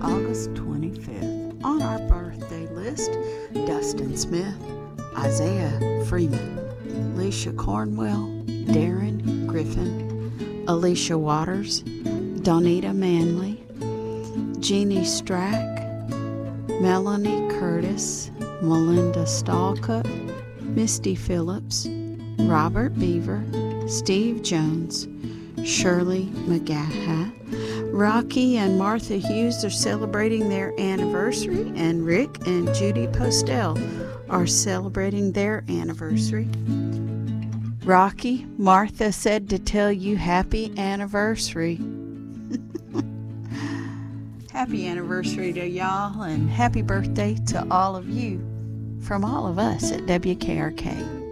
August 25th. On our birthday list, Dustin Smith, Isaiah Freeman, Alicia Cornwell, Darren Griffin, Alicia Waters, Donita Manley, Jeannie Strack, Melanie Curtis, Melinda Stallcup, Misty Phillips, Robert Beaver, Steve Jones, Shirley McGaha. Rocky and Martha Hughes are celebrating their anniversary, and Rick and Judy Postel are celebrating their anniversary. Rocky, Martha said to tell you happy anniversary. Happy anniversary to y'all, and happy birthday to all of you from all of us at WKRK.